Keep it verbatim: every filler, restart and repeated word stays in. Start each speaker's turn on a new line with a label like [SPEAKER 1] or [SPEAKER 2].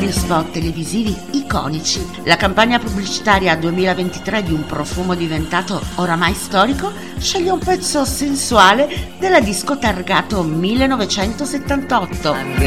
[SPEAKER 1] vari spot televisivi iconici. La campagna pubblicitaria duemilaventitré di un profumo diventato oramai storico sceglie un pezzo sensuale della disco targato millenovecentosettantotto.